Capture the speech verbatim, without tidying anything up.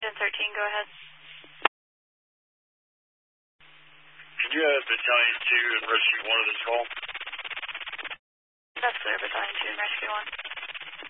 ten thirteen, go ahead. Can you have Battalion two and Rescue one of this call? That's clear, Battalion two and Rescue one.